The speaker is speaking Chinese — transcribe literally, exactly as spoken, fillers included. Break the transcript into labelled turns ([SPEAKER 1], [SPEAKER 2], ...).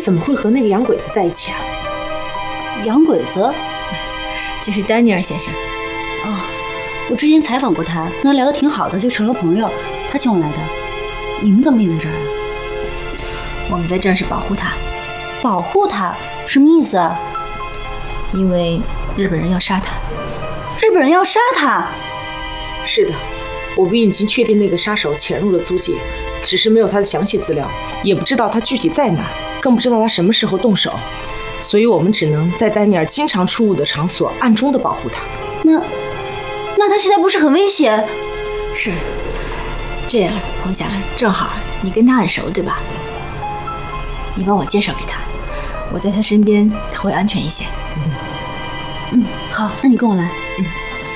[SPEAKER 1] 怎么会和那个洋鬼子在一起啊？
[SPEAKER 2] 洋鬼子？
[SPEAKER 3] 就是丹尼尔先生。
[SPEAKER 2] 哦，我之前采访过他，跟他聊得挺好的，就成了朋友。他请我来的。你们怎么也在这儿啊？
[SPEAKER 3] 我们在这儿是保护他。
[SPEAKER 2] 保护他？什么意思啊？
[SPEAKER 3] 因为日本人要杀他。
[SPEAKER 2] 日本人要杀他？
[SPEAKER 1] 是的，我们已经确定那个杀手潜入了租界，只是没有他的详细资料，也不知道他具体在哪，更不知道他什么时候动手，所以我们只能在丹尼尔经常出入的场所暗中的保护他。
[SPEAKER 2] 那，那他现在不是很危险？
[SPEAKER 3] 是，这样，彭霞，正好你跟他很熟，对吧？你帮我介绍给他，我在他身边他会安全一些。
[SPEAKER 2] 嗯，好，那你跟我来。
[SPEAKER 1] 嗯。